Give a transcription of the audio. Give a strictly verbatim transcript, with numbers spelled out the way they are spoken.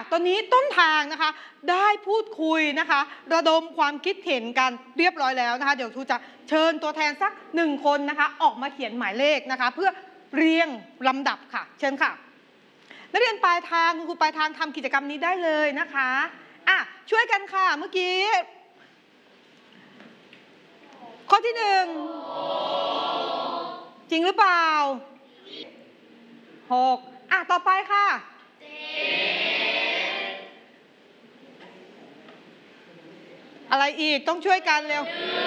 ตอนนี้ต้นทางนะคะได้พูดคุยนะคะระดมความคิดเห็นกันเรียบร้อยแล้วนะคะเดี๋ยวครูจะเชิญตัวแทนสักหนึ่งคนนะคะออกมาเขียนหมายเลขนะคะเพื่อเรียงลำดับค่ะเชิญค่ะนักเรียนปลายทางคุณครูปลายทางทำกิจกรรมนี้ได้เลยนะคะอ่ะช่วยกันค่ะเมื่อกี้ข้อที่หนึ่งจริงหรือเปล่าหกอ่ะต่อไปค่ะอะไรอีกต้องช่วยกันเร็ว